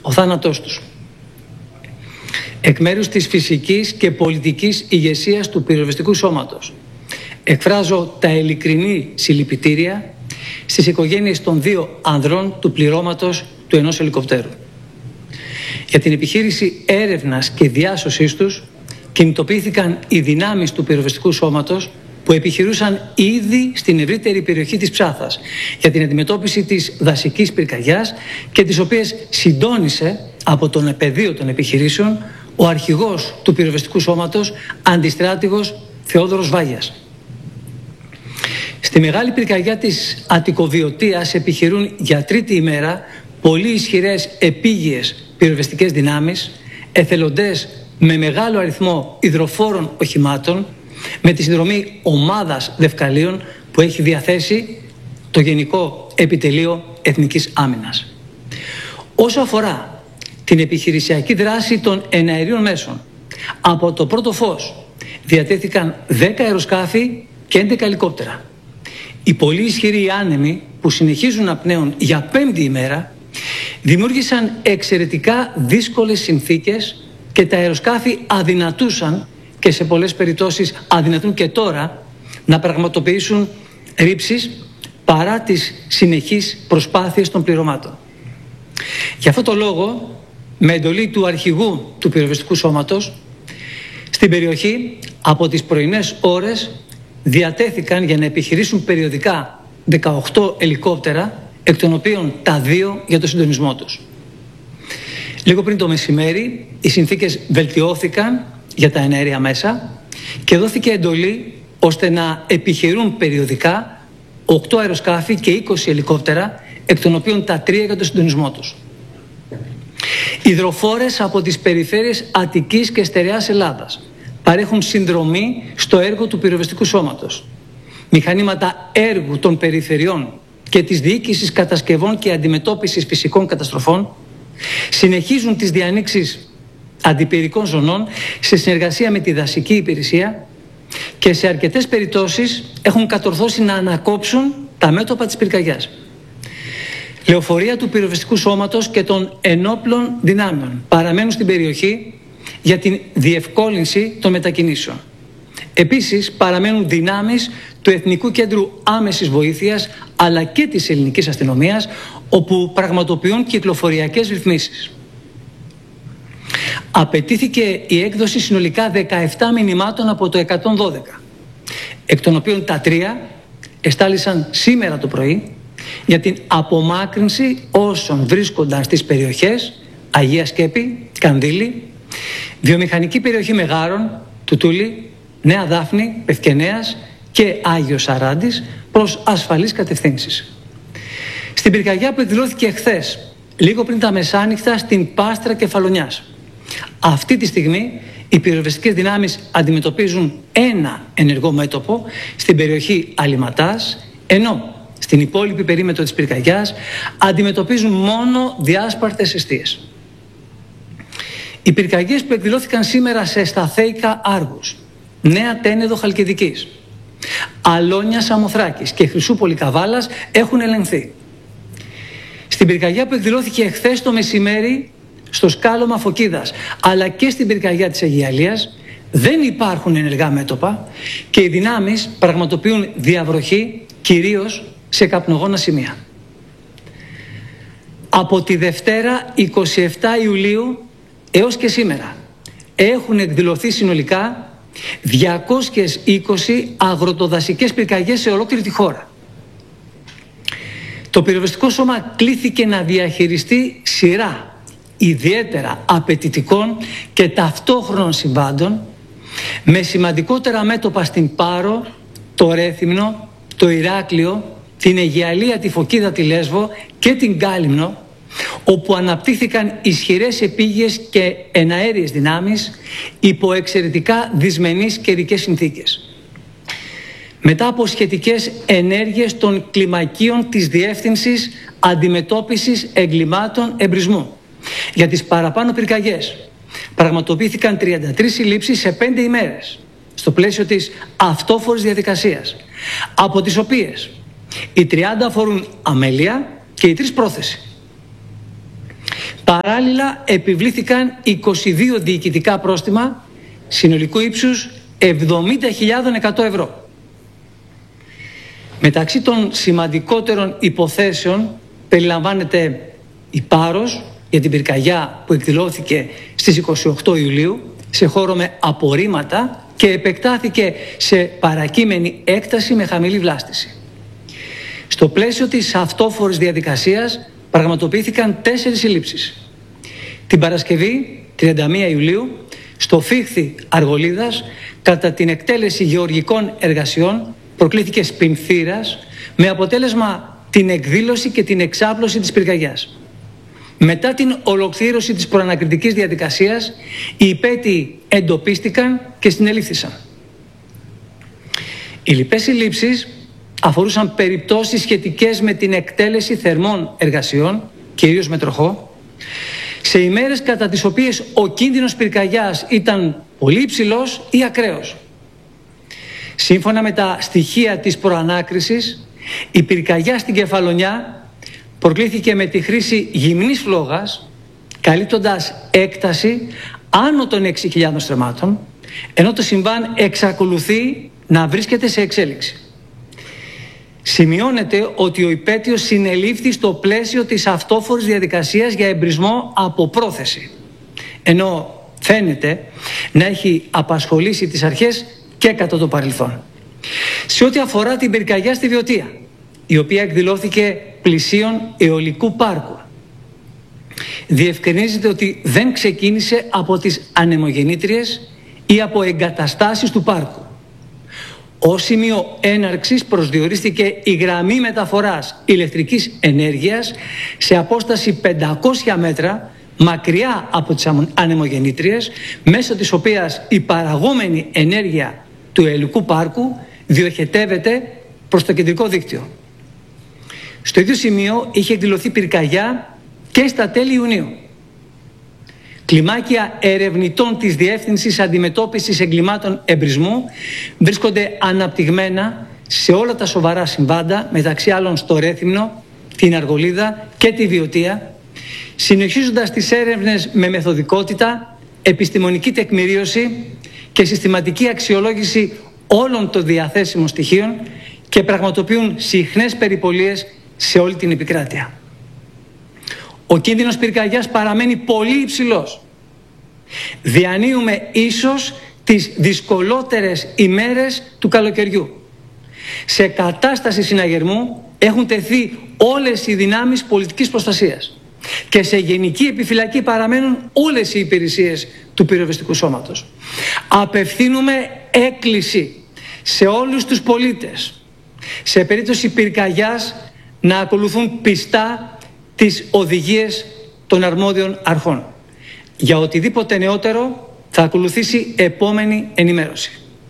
ο θάνατός τους. Εκ μέρους της φυσικής και πολιτικής ηγεσίας του πυροσβεστικού σώματος, εκφράζω τα ειλικρινή συλληπιτήρια στις οικογένειες των 2 ανδρών του πληρώματος του ενός ελικοπτέρου. Για την επιχείρηση έρευνας και διάσωσής τους κινητοποιήθηκαν οι δυνάμεις του πυροσβεστικού σώματος που επιχειρούσαν ήδη στην ευρύτερη περιοχή της Ψάθας για την αντιμετώπιση της δασικής πυρκαγιάς και τις οποίες συντόνισε από τον πεδίο των επιχειρήσεων ο αρχηγός του πυροσβεστικού σώματος, αντιστράτηγος Θεόδωρος Βάγιας. Στη μεγάλη πυρκαγιά της Αττικοβιωτίας επιχειρούν για 3η ημέρα πολύ ισχυρές επίγειες πυροσβεστικές δυνάμεις, εθελοντές με μεγάλο αριθμό υδροφόρων οχημάτων, με τη συνδρομή ομάδας δευκαλίων που έχει διαθέσει το Γενικό Επιτελείο Εθνικής Άμυνας. Όσο αφορά την επιχειρησιακή δράση των εναερίων μέσων, από το πρώτο φως διατέθηκαν 10 αεροσκάφη και 11 ελικόπτερα. Οι πολύ ισχυροί άνεμοι που συνεχίζουν να πνέουν για 5η ημέρα δημιούργησαν εξαιρετικά δύσκολες συνθήκες και τα αεροσκάφη αδυνατούσαν και σε πολλές περιπτώσεις αδυνατούν και τώρα να πραγματοποιήσουν ρήψεις παρά τις συνεχείς προσπάθειες των πληρωμάτων. Γι' αυτό το λόγο, με εντολή του αρχηγού του πυροσβεστικού σώματος, στην περιοχή από τις πρωινές ώρες διατέθηκαν για να επιχειρήσουν περιοδικά 18 ελικόπτερα, εκ των οποίων τα 2 για το συντονισμό τους. Λίγο πριν το μεσημέρι, οι συνθήκες βελτιώθηκαν για τα εναέρια μέσα και δόθηκε εντολή ώστε να επιχειρούν περιοδικά 8 αεροσκάφη και 20 ελικόπτερα, εκ των οποίων τα 3 για το συντονισμό τους. Υδροφόρες από τις περιφέρειες Αττικής και Στερεάς Ελλάδας παρέχουν συνδρομή στο έργο του πυροσβεστικού σώματος. Μηχανήματα έργου των περιφερειών και της διοίκησης κατασκευών και αντιμετώπισης φυσικών καταστροφών συνεχίζουν τις διανοίξεις αντιπυρικών ζωνών σε συνεργασία με τη δασική υπηρεσία και σε αρκετές περιπτώσεις έχουν κατορθώσει να ανακόψουν τα μέτωπα της πυρκαγιάς. Λεωφορεία του πυροσβεστικού σώματος και των ενόπλων δυνάμεων παραμένουν στην περιοχή για την διευκόλυνση των μετακινήσεων. Επίσης παραμένουν δυνάμεις του Εθνικού Κέντρου Άμεσης Βοήθειας αλλά και της ελληνικής αστυνομίας, όπου πραγματοποιούν κυκλοφοριακές ρυθμίσεις. Απαιτήθηκε η έκδοση συνολικά 17 μηνυμάτων από το 112, εκ των οποίων τα 3 εστάλησαν σήμερα το πρωί για την απομάκρυνση όσων βρίσκονταν στις περιοχές Αγία Σκέπη, Κανδύλη, βιομηχανική περιοχή Μεγάρων, Τουτούλη, Νέα Δάφνη, Πευκενέας και Άγιος Σαράντης προς ασφαλείς κατευθύνσεις. Στην πυρκαγιά που εκδηλώθηκε χθες, λίγο πριν τα μεσάνυχτα, στην Πάστρα Κεφαλονιάς, αυτή τη στιγμή οι πυροσβεστικές δυνάμεις αντιμετωπίζουν ένα ενεργό μέτωπο στην περιοχή Αλιματάς, ενώ στην υπόλοιπη περίμετρο της πυρκαγιάς αντιμετωπίζουν μόνο διάσπαρτες εστίες. Οι πυρκαγιές που εκδηλώθηκαν σήμερα σε Σταθέικα Άργους, Νέα Τένεδο Χαλκιδικής, Αλόνια Σαμοθράκης και Χρυσούπολη Καβάλας έχουν ελεγχθεί. Στην πυρκαγιά που εκδηλώθηκε χθες το μεσημέρι στο σκάλωμα Φωκίδας αλλά και στην πυρκαγιά της Αιγιαλίας δεν υπάρχουν ενεργά μέτωπα και οι δυνάμεις πραγματοποιούν διαβροχή κυρίως σε καπνογόνα σημεία. Από τη Δευτέρα 27 Ιουλίου έως και σήμερα έχουν εκδηλωθεί συνολικά 220 αγροτοδασικές πυρκαγιές σε ολόκληρη τη χώρα. Το πυροσβεστικό σώμα κλήθηκε να διαχειριστεί σειρά ιδιαίτερα απαιτητικών και ταυτόχρονων συμβάντων με σημαντικότερα μέτωπα στην Πάρο, το Ρέθυμνο, το Ηράκλειο, την Αιγιαλία, τη Φωκίδα, τη Λέσβο και την Κάλυμνο, όπου αναπτύχθηκαν ισχυρές επίγειες και εναέριες δυνάμεις υπό εξαιρετικά δυσμενείς καιρικές συνθήκες. Μετά από σχετικές ενέργειες των κλιμακίων της Διεύθυνσης Αντιμετώπισης Εγκλημάτων Εμπρισμού για τις παραπάνω πυρκαγιές, πραγματοποιήθηκαν 33 συλλήψεις σε 5 ημέρες στο πλαίσιο της αυτόφορης διαδικασίας, από τις οποίες οι 30 αφορούν αμέλεια και οι 3 πρόθεση. Παράλληλα επιβλήθηκαν 22 διοικητικά πρόστιμα συνολικού ύψους 70.100 ευρώ. Μεταξύ των σημαντικότερων υποθέσεων περιλαμβάνεται η Πάρος για την πυρκαγιά που εκδηλώθηκε στις 28 Ιουλίου σε χώρο με απορρίμματα και επεκτάθηκε σε παρακείμενη έκταση με χαμηλή βλάστηση. Στο πλαίσιο της αυτόφορης διαδικασίας πραγματοποιήθηκαν 4 συλλήψεις. Την Παρασκευή, 31 Ιουλίου, στο Φίχθη Αργολίδας, κατά την εκτέλεση γεωργικών εργασιών, προκλήθηκε σπινθήρας με αποτέλεσμα την εκδήλωση και την εξάπλωση της πυρκαγιάς. Μετά την ολοκλήρωση της προανακριτικής διαδικασίας, οι υπέτειοι εντοπίστηκαν και συνελήφθησαν. Οι λοιπές συλλήψεις αφορούσαν περιπτώσεις σχετικές με την εκτέλεση θερμών εργασιών, κυρίως με τροχό, σε ημέρες κατά τις οποίες ο κίνδυνος πυρκαγιάς ήταν πολύ υψηλός ή ακραίος. Σύμφωνα με τα στοιχεία της προανάκρισης, η πυρκαγιά στην Κεφαλονιά προκλήθηκε με τη χρήση γυμνής φλόγας, καλύπτοντας έκταση άνω των 6.000 στρεμμάτων, ενώ το συμβάν εξακολουθεί να βρίσκεται σε εξέλιξη. Σημειώνεται ότι ο υπέτειος συνελήφθη στο πλαίσιο της αυτόφορης διαδικασίας για εμπρισμό από πρόθεση, ενώ φαίνεται να έχει απασχολήσει τις αρχές και κατά το παρελθόν. Σε ό,τι αφορά την πυρκαγιά στη Βιωτία, η οποία εκδηλώθηκε πλησίον αιωλικού πάρκου, διευκρινίζεται ότι δεν ξεκίνησε από τις ανεμογεννήτριες ή από εγκαταστάσεις του πάρκου. Ως σημείο έναρξης προσδιορίστηκε η γραμμή μεταφοράς ηλεκτρικής ενέργειας σε απόσταση 500 μέτρα μακριά από τις ανεμογεννήτριες, μέσω της οποίας η παραγόμενη ενέργεια του αιωλικού πάρκου διοχετεύεται προς το κεντρικό δίκτυο. Στο ίδιο σημείο είχε εκδηλωθεί πυρκαγιά και στα τέλη Ιουνίου. Κλιμάκια ερευνητών της Διεύθυνσης Αντιμετώπισης Εγκλημάτων Εμπρισμού βρίσκονται αναπτυγμένα σε όλα τα σοβαρά συμβάντα, μεταξύ άλλων στο Ρέθυμνο, την Αργολίδα και τη Βιωτία, συνεχίζοντας τις έρευνες με μεθοδικότητα, επιστημονική τεκμηρίωση και συστηματική αξιολόγηση όλων των διαθέσιμων στοιχείων και πραγματοποιούν συχνές περιπολίες σε όλη την επικράτεια. Ο κίνδυνος πυρκαγιάς παραμένει πολύ υψηλός. Διανύουμε ίσως τις δυσκολότερες ημέρες του καλοκαιριού. Σε κατάσταση συναγερμού έχουν τεθεί όλες οι δυνάμεις πολιτικής προστασίας και σε γενική επιφυλακή παραμένουν όλες οι υπηρεσίες του πυροσβεστικού σώματος. Απευθύνουμε έκκληση σε όλους τους πολίτες, σε περίπτωση πυρκαγιάς, να ακολουθούν πιστά τις οδηγίες των αρμόδιων αρχών. Για οτιδήποτε νεότερο θα ακολουθήσει επόμενη ενημέρωση.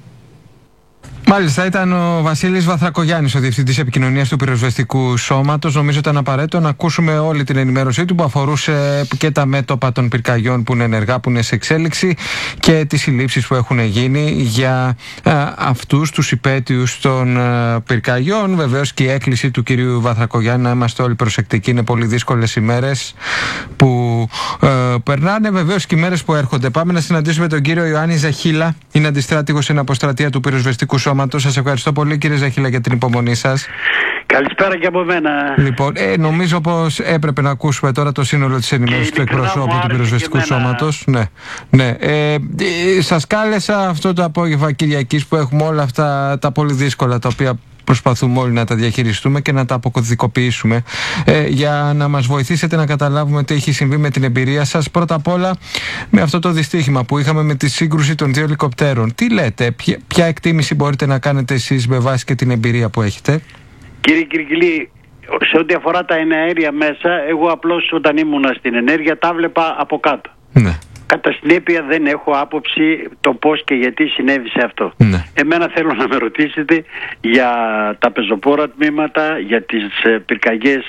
Μάλιστα, ήταν ο Βασίλης Βαθρακογιάννης, ο Διευθυντής Επικοινωνίας του Πυροσβεστικού Σώματος. Νομίζω ήταν απαραίτητο να ακούσουμε όλη την ενημέρωσή του που αφορούσε και τα μέτωπα των πυρκαγιών που είναι ενεργά, που είναι σε εξέλιξη, και τις συλλήψεις που έχουν γίνει για αυτούς τους υπέτειους των πυρκαγιών. Βεβαίως και η έκκληση του κυρίου Βαθρακογιάννη να είμαστε όλοι προσεκτικοί. Είναι πολύ δύσκολες ημέρες που περνάνε, βεβαίως και ημέρες που έρχονται. Πάμε να συναντήσουμε τον κύριο Ιωάννη Ζαχίλα, είναι αντιστράτηγος στην αποστρατεία του Πυροσβεστικού Σώματος. Σας ευχαριστώ πολύ, κύριε Ζαχίλα, για την υπομονή σας. Καλησπέρα και από μένα. Λοιπόν, νομίζω πως έπρεπε να ακούσουμε τώρα το σύνολο της ενημέρωσης του εκπροσώπου του Πυροσβεστικού Σώματος. Ναι. Σας κάλεσα αυτό το απόγευμα Κυριακής που έχουμε όλα αυτά τα πολύ δύσκολα, τα οποία προσπαθούμε όλοι να τα διαχειριστούμε και να τα αποκωδικοποιήσουμε, για να μας βοηθήσετε να καταλάβουμε τι έχει συμβεί με την εμπειρία σας. Πρώτα απ' όλα με αυτό το δυστύχημα που είχαμε με τη σύγκρουση των 2 ελικοπτέρων. Τι λέτε, ποια εκτίμηση μπορείτε να κάνετε εσείς με βάση και την εμπειρία που έχετε? Κύριε Κυρκυλή, σε ό,τι αφορά τα εναέρια μέσα, εγώ απλώς όταν ήμουνα στην ενέργεια τα βλέπα από κάτω. Ναι. Κατά συνέπεια δεν έχω άποψη το πώς και γιατί συνέβησε αυτό. Ναι. Εμένα θέλω να με ρωτήσετε για τα πεζοπόρα τμήματα, για τις πυρκαγιές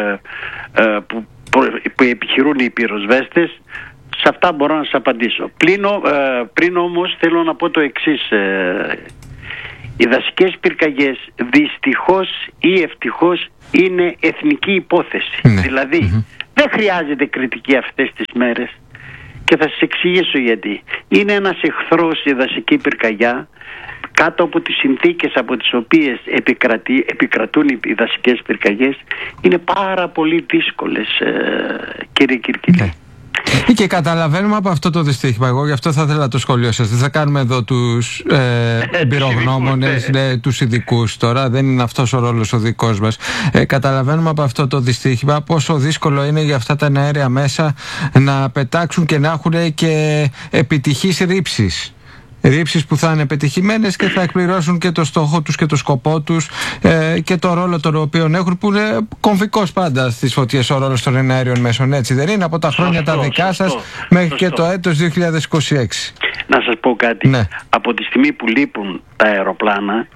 που επιχειρούν οι πυροσβέστες. Σε αυτά μπορώ να σας απαντήσω. Πριν όμως θέλω να πω το εξής. Οι δασικές πυρκαγιές δυστυχώς ή ευτυχώς είναι εθνική υπόθεση. Ναι. Δηλαδή Δεν χρειάζεται κριτική αυτές τις μέρες και θα σας εξηγήσω γιατί. Είναι ένας εχθρός η δασική πυρκαγιά, κάτω από τις συνθήκες από τις οποίες επικρατούν οι δασικές πυρκαγιές. Είναι πάρα πολύ δύσκολες, κύριε Κυρκυλή. Και καταλαβαίνουμε από αυτό το δυστύχημα, εγώ γι' αυτό θα ήθελα το σχόλιο σας. Δεν θα κάνουμε εδώ τους εμπειρογνώμονες, τους ειδικούς τώρα, δεν είναι αυτός ο ρόλος ο δικός μας. Καταλαβαίνουμε από αυτό το δυστύχημα πόσο δύσκολο είναι για αυτά τα αέρια μέσα να πετάξουν και να έχουν και επιτυχείς ρήψεις. Ρήψεις που θα είναι πετυχημένες και θα εκπληρώσουν και το στόχο τους και το σκοπό τους και το ρόλο τον οποίο έχουν, που είναι κομβικός πάντα στις φωτιές ο ρόλος των εναέριων μέσων, έτσι δεν είναι, από τα χρόνια τα δικά σας μέχρι και το έτος 2026. Να σας πω κάτι, από τη στιγμή που λείπουν τα αεροπλάνα,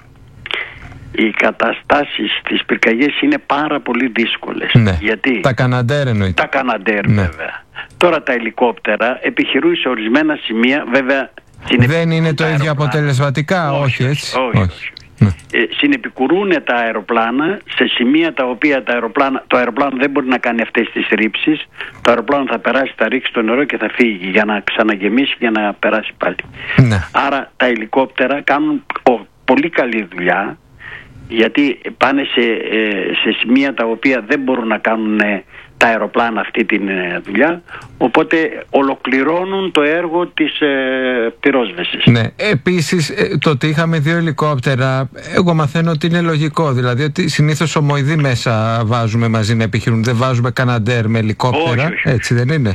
οι καταστάσεις στις πυρκαγιές είναι πάρα πολύ δύσκολες. Γιατί τα Καναντέρ εννοείται. Τα Καναντέρ βέβαια. Τώρα τα ελικόπτερα επιχειρούν σε ορισμένα σημεία, βέβαια. Δεν είναι το ίδιο αποτελεσματικά, όχι έτσι. Όχι. Συνεπικουρούν τα αεροπλάνα σε σημεία τα οποία το αεροπλάνο δεν μπορεί να κάνει αυτές τις ρήψεις. Το αεροπλάνο θα περάσει, θα ρίξει το νερό και θα φύγει για να ξαναγεμίσει, για να περάσει πάλι. Άρα τα ελικόπτερα κάνουν πολύ καλή δουλειά, γιατί πάνε σε σημεία τα οποία δεν μπορούν να κάνουν τα αεροπλάνα αυτή τη δουλειά, οπότε ολοκληρώνουν το έργο της πυρόσβεσης. Ναι, επίσης το ότι είχαμε 2 ελικόπτερα, εγώ μαθαίνω ότι είναι λογικό, δηλαδή ότι συνήθως ομοειδή μέσα βάζουμε μαζί να επιχειρούν, δεν βάζουμε Καναντέρ με ελικόπτερα, όχι. Έτσι δεν είναι?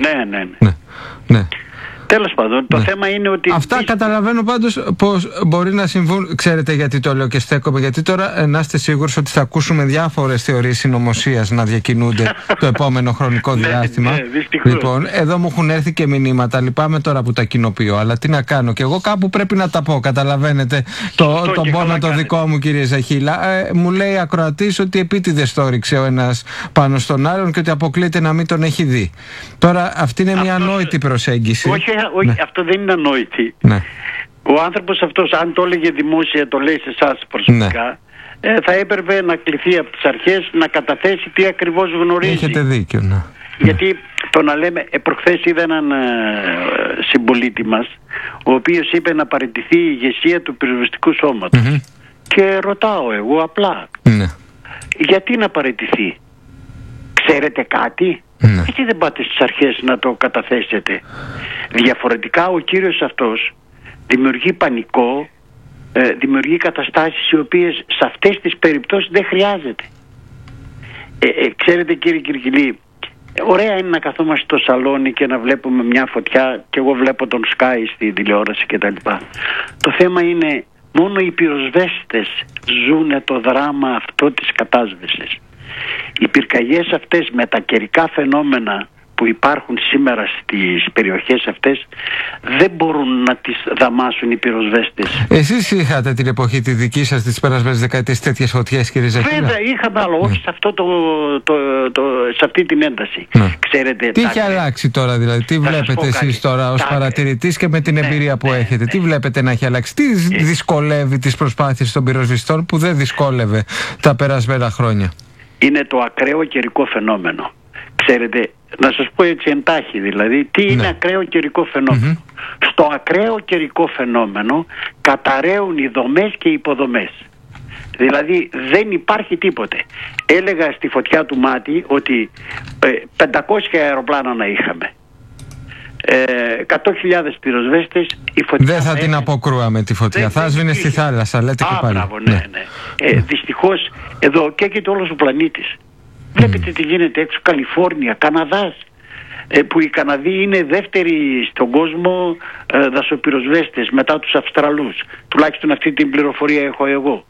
Ναι. Τέλος πάντων, το θέμα είναι ότι... Αυτά καταλαβαίνω πάντως πως μπορεί να συμβούν. Ξέρετε γιατί το λέω και στέκομαι? Γιατί τώρα να είστε σίγουροι ότι θα ακούσουμε διάφορες θεωρίες συνωμοσίας να διακινούνται το επόμενο χρονικό διάστημα. Λοιπόν, εδώ μου έχουν έρθει και μηνύματα. Λυπάμαι τώρα που τα κοινοποιώ, αλλά τι να κάνω, και εγώ κάπου πρέπει να τα πω. Καταλαβαίνετε τον πόνο το δικό μου, κύριε Ζαχίλα. Μου λέει ακροατής ότι επίτηδες το ρίξε ο ένας πάνω στον άλλον και ότι αποκλείται να μην τον έχει δει. Τώρα αυτή είναι μια ανόητη προσέγγιση. Όχι, αυτό δεν είναι ανόητη. Ο άνθρωπος αυτός, αν το έλεγε δημόσια, το λέει σε εσάς προσωπικά, θα έπρεπε να κληθεί από τις αρχές να καταθέσει τι ακριβώς γνωρίζει. Έχετε δίκιο, Γιατί το να λέμε, προχθές είδα έναν συμπολίτη μας, ο οποίος είπε να παραιτηθεί η ηγεσία του πυροσβεστικού σώματος. Και ρωτάω εγώ απλά, γιατί να παραιτηθεί? Ξέρετε κάτι? Γιατί δεν πάτε στις αρχές να το καταθέσετε? Διαφορετικά ο κύριος αυτός δημιουργεί πανικό, δημιουργεί καταστάσεις οι οποίες σε αυτές τις περιπτώσεις δεν χρειάζεται. Ξέρετε, κύριε Κυρκυλή, ωραία είναι να καθόμαστε στο σαλόνι και να βλέπουμε μια φωτιά και εγώ βλέπω τον Sky στη τηλεόραση κτλ. Το θέμα είναι μόνο οι πυροσβέστες ζουν το δράμα αυτό της κατάσβεσης. Οι πυρκαγιές αυτές με τα καιρικά φαινόμενα που υπάρχουν σήμερα στις περιοχές αυτές δεν μπορούν να τις δαμάσουν οι πυροσβέστες. Εσείς είχατε την εποχή τη δική σας τις περασμένες δεκαετίες τέτοιες φωτιές, κύριε Ζαχίλα? Βέβαια είχαμε, αλλά όχι σε, σε αυτή την ένταση. Ξέρετε, τι έχει αλλάξει τώρα δηλαδή? Τι βλέπετε εσείς τώρα ως παρατηρητής και με την εμπειρία που έχετε? Τι βλέπετε να έχει αλλάξει? Τι δυσκολεύει τις προσπάθειες των πυροσβεστών που δεν δυσκόλευε τα περασμένα χρόνια? Είναι το ακραίο καιρικό φαινόμενο. Ξέρετε, να σας πω έτσι εντάχει δηλαδή, τι είναι ακραίο καιρικό φαινόμενο. Στο ακραίο καιρικό φαινόμενο καταραίουν οι δομές και οι υποδομές. Δηλαδή δεν υπάρχει τίποτε. Έλεγα στη φωτιά του Μάτι ότι 500 αεροπλάνα να είχαμε, 100.000 πυροσβέστες, η φωτιά δεν θα την αποκρούαμε τη φωτιά, θα σβήνε στη θάλασσα, λέτε και πάλι. Μπράβο, δυστυχώς εδώ καίγεται όλος ο πλανήτης. Βλέπετε τι γίνεται έξω, Καλιφόρνια, Καναδάς, που οι Καναδοί είναι δεύτεροι στον κόσμο δασοπυροσβέστες μετά τους Αυστραλούς. Τουλάχιστον αυτή την πληροφορία έχω εγώ.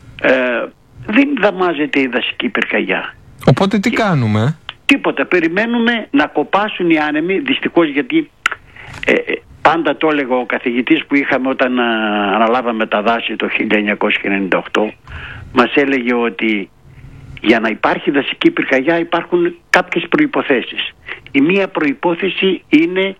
Δεν δαμάζεται η δασική πυρκαγιά. Οπότε τι κάνουμε? Τίποτα, περιμένουμε να κοπάσουν οι άνεμοι, δυστυχώς, γιατί πάντα το έλεγε ο καθηγητής που είχαμε όταν αναλάβαμε τα δάση το 1998, μας έλεγε ότι για να υπάρχει δασική πυρκαγιά υπάρχουν κάποιες προϋποθέσεις. Η μία προϋπόθεση είναι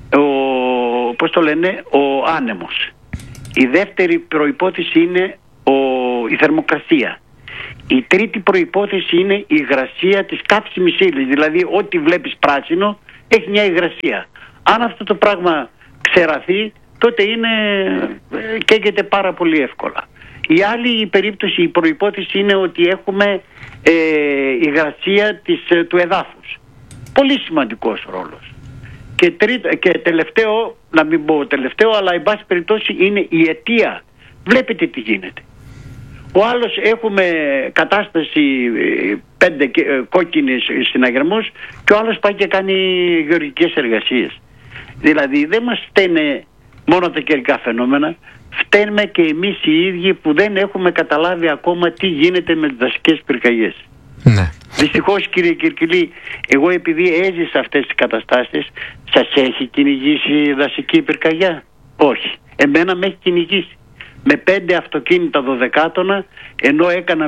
ο άνεμος. Η δεύτερη προϋπόθεση είναι η θερμοκρασία. η τρίτη προϋπόθεση είναι η υγρασία της καύσιμης ύλης. Δηλαδή ό,τι βλέπεις πράσινο έχει μια υγρασία. Αν αυτό το πράγμα ξεραθεί, τότε καίγεται πάρα πολύ εύκολα. Η άλλη περίπτωση, η προϋπόθεση είναι ότι έχουμε υγρασία του εδάφους. Πολύ σημαντικός ρόλος. Και τελευταίο, να μην πω τελευταίο, αλλά εν πάση περιπτώσει είναι η αιτία. Βλέπετε τι γίνεται. Ο άλλος έχουμε κατάσταση 5 κόκκινες συναγερμούς και ο άλλος πάει και κάνει γεωργικές εργασίες. Δηλαδή δεν μας φταίνε μόνο τα καιρικά φαινόμενα, φταίνουμε και εμείς οι ίδιοι που δεν έχουμε καταλάβει ακόμα τι γίνεται με τις δασικές πυρκαγιές. Ναι. Δυστυχώς, κύριε Κυρκυλή, εγώ επειδή έζησα αυτές τις καταστάσεις, σας έχει κυνηγήσει δασική πυρκαγιά? Όχι. Εμένα με έχει κυνηγήσει. Με 5 αυτοκίνητα 12 ενώ έκανα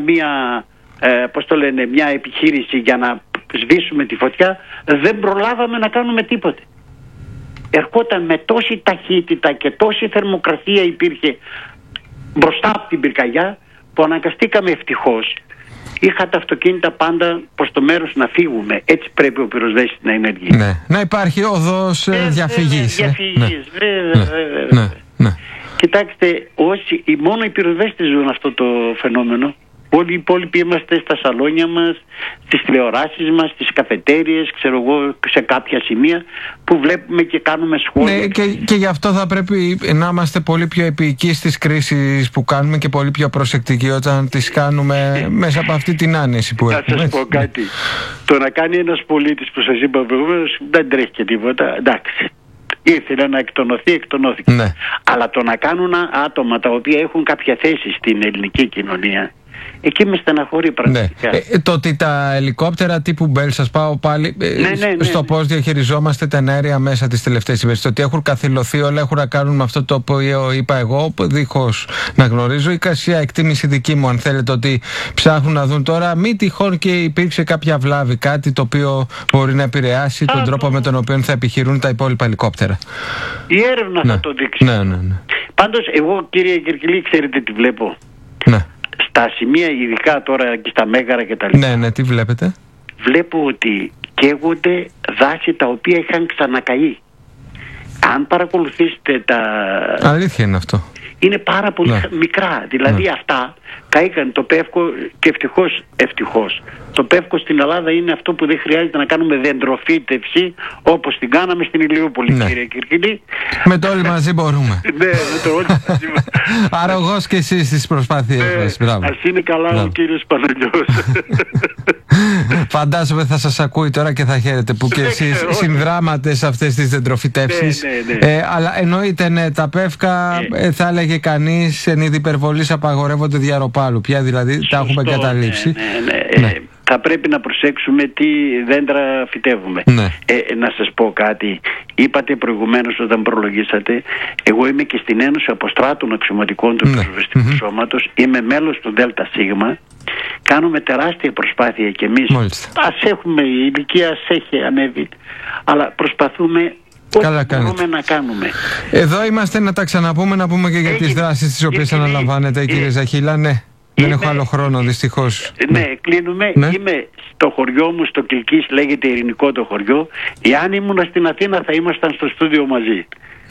μια επιχείρηση για να σβήσουμε τη φωτιά, δεν προλάβαμε να κάνουμε τίποτε. Ερχόταν με τόση ταχύτητα και τόση θερμοκρασία υπήρχε μπροστά από την πυρκαγιά που αναγκαστήκαμε ευτυχώς. Είχα τα αυτοκίνητα πάντα προς το μέρος να φύγουμε. Έτσι πρέπει ο πυροσβέστης να ενεργεί. Ναι. Να υπάρχει οδός διαφυγής. Ναι. Κοιτάξτε, μόνο οι πυροσβέστες ζουν αυτό το φαινόμενο. Όλοι οι υπόλοιποι είμαστε στα σαλόνια μας, στις τηλεοράσεις μας, στις καφετέριες, ξέρω εγώ, σε κάποια σημεία που βλέπουμε και κάνουμε σχόλια. Ναι, και γι' αυτό θα πρέπει να είμαστε πολύ πιο επίοικοι στις κρίσεις που κάνουμε και πολύ πιο προσεκτικοί όταν τις κάνουμε μέσα από αυτή την άνεση που έχουμε. Να σας πω κάτι. Το να κάνει ένας πολίτης που σας είπα προηγουμένως δεν τρέχει και τίποτα. Εντάξει. Ήθελε να εκτονώθηκε. Ναι. Αλλά το να κάνουν άτομα τα οποία έχουν κάποια θέση στην ελληνική κοινωνία, εκεί με στεναχωρεί πραγματικά. Ναι. Το ότι τα ελικόπτερα τύπου Μπέλ, σας πάω πάλι στο πώς διαχειριζόμαστε τα αέρια μέσα τις τελευταίες ημέρες. Το ότι έχουν καθυλωθεί όλα έχουν να κάνουν με αυτό το οποίο είπα εγώ, δίχως να γνωρίζω, ή κασία εκτίμηση δική μου, αν θέλετε, ότι ψάχνουν να δουν τώρα μη τυχόν και υπήρξε κάποια βλάβη, κάτι το οποίο μπορεί να επηρεάσει τον τρόπο με τον οποίο θα επιχειρούν τα υπόλοιπα ελικόπτερα. Η έρευνα θα το δείξει. Ναι. Πάντως, εγώ, κύριε Κυρκυλή, ξέρετε τι βλέπω? Ναι. Στα σημεία, ειδικά τώρα και στα Μέγαρα και τα λοιπά. Ναι, τι βλέπετε? Βλέπω ότι καίγονται δάση τα οποία είχαν ξανακαεί. Αν παρακολουθήσετε τα... Αλήθεια είναι αυτό. Είναι πάρα πολύ μικρά. Δηλαδή αυτά καήκαν το Πεύκο και ευτυχώς. Το Πεύκο στην Ελλάδα είναι αυτό που δεν χρειάζεται να κάνουμε δεντροφύτευση όπως την κάναμε στην Ηλιούπολη, κύριε Κυρκυλή. Με το όλοι μαζί μπορούμε. Ναι, με το όλοι μαζί μπορούμε. Αρρωγός και εσείς στις προσπάθειες μας. Μπράβο. Ας είναι καλά ο κύριος Παναγιώτης. Φαντάζομαι θα σας ακούει τώρα και θα χαίρετε που και εσείς συνδράματες σε αυτές τις δεντροφυτεύσεις. Αλλά εννοείται, τα Πεύκα θα έλεγε κανείς εν είδη υπερβολής απαγορεύονται διαρροπάλου. Πια δηλαδή τα έχουμε καταλήψει. Θα πρέπει να προσέξουμε τι δέντρα φυτεύουμε. Να σας πω κάτι. Είπατε προηγουμένως όταν προλογίσατε, εγώ είμαι και στην Ένωση Αποστράτων Αξιωματικών του Πυροσβεστικού Σώματος, είμαι μέλος του ΔΣ. Κάνουμε τεράστια προσπάθεια κι εμείς. Ας έχουμε, η ηλικία ας έχει ανέβει, αλλά προσπαθούμε ό,τι μπορούμε να κάνουμε. Εδώ είμαστε να τα ξαναπούμε, να πούμε και για τις δράσεις τις οποίες αναλαμβάνετε, κύριε Ζαχίλα. Δεν έχω άλλο χρόνο, δυστυχώς. Ναι, κλείνουμε. Είμαι στο χωριό μου, στο Κιλκής, λέγεται Ειρηνικό το χωριό. Εάν ήμουν στην Αθήνα θα ήμασταν στο στούντιο μαζί.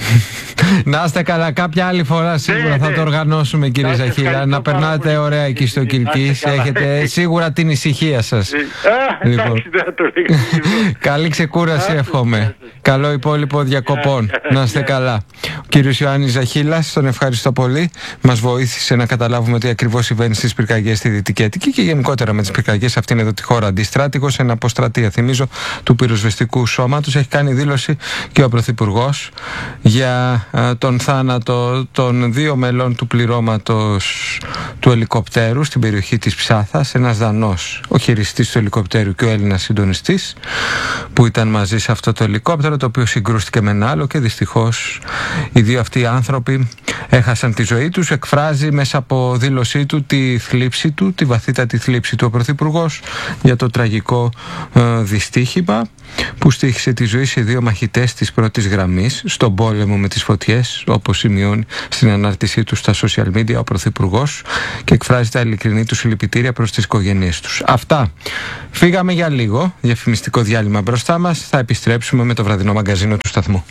Να είστε καλά, κάποια άλλη φορά σίγουρα θα το οργανώσουμε, κύριε Ζαχίλα. Να περνάτε ωραία εκεί στο Κιλκής. Έχετε σίγουρα την ησυχία σας. Λοιπόν. Καλή ξεκούραση εύχομαι. Καλό υπόλοιπο διακοπών. Να είστε καλά. Ο κύριος Ιωάννης Ζαχίλας, τον ευχαριστώ πολύ. Μας βοήθησε να καταλάβουμε τι ακριβώς συμβαίνει στις πυρκαγιές στη Δυτική Αττική και γενικότερα με τις πυρκαγιές αυτήν εδώ τη χώρα. Αντιστράτηγος, εν αποστρατεία, θυμίζω, του Πυροσβεστικού Σώματος. Έχει κάνει δήλωση και ο Πρωθυπουργός για τον θάνατο των 2 μελών του πληρώματος του ελικοπτέρου στην περιοχή της Ψάθας. Ένας Δανός, ο χειριστής του ελικοπτέρου, και ο Έλληνας συντονιστής που ήταν μαζί σε αυτό το ελικόπτερο, το οποίο συγκρούστηκε με ένα άλλο και δυστυχώς οι 2 αυτοί άνθρωποι έχασαν τη ζωή τους. Εκφράζει μέσα από δήλωσή του τη θλίψη του, τη βαθύτατη θλίψη του ο Πρωθυπουργός για το τραγικό δυστύχημα που στοίχησε τη ζωή σε 2 μαχητές της πρώτης γραμμής στον πόλεμο με τις φωτιές φωτιές, όπως σημειώνει στην ανάρτησή του στα social media ο Πρωθυπουργός, και εκφράζει τα ειλικρινή του συλληπιτήρια προς τις οικογένειές τους. Αυτά. Φύγαμε για λίγο. Διαφημιστικό διάλειμμα μπροστά μας. Θα επιστρέψουμε με το βραδινό μαγκαζίνο του σταθμού.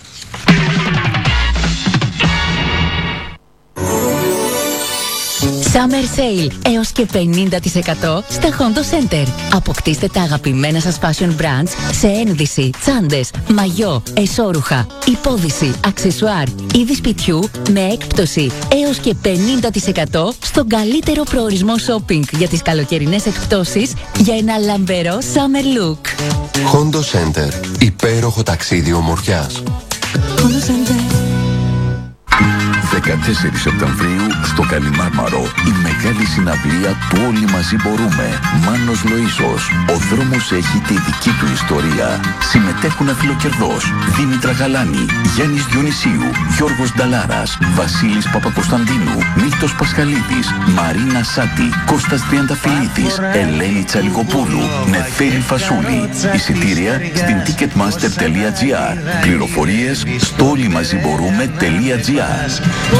Summer Sale έως και 50% στα Hondo Center. Αποκτήστε τα αγαπημένα σας fashion brands σε ένδυση, τσάντες, μαγιό, εσώρουχα, υπόδυση, αξεσουάρ, είδη σπιτιού με έκπτωση έως και 50% στον καλύτερο προορισμό shopping για τις καλοκαιρινές εκπτώσεις για ένα λαμπερό summer look. Hondo Center. Υπέροχο ταξίδι ομορφιάς. Hondo Center. 14 Σεπτεμβρίου στο Καλιμάρμαρο η μεγάλη συναυλία του Όλοι Μαζί Μπορούμε. Μάνος Λοΐζος. Ο δρόμος έχει τη δική του ιστορία. Συμμετέχουν Αφιλοκερδός, Δήμητρα Γαλάνη, Γιάννης Διονυσίου, Γιώργος Νταλάρας, Βασίλης Παπακοσταντίνου, Μίλτος Πασχαλίδης, Μαρίνα Σάτη, Κώστας Τριανταφυλλίδης, Ελένη Τσαλικοπούλου, Νεφέλη Φασούλη. Εισιτήρια στην ticketmaster.gr. Πληροφορίες στο όλημαζιμπορούμε.gr.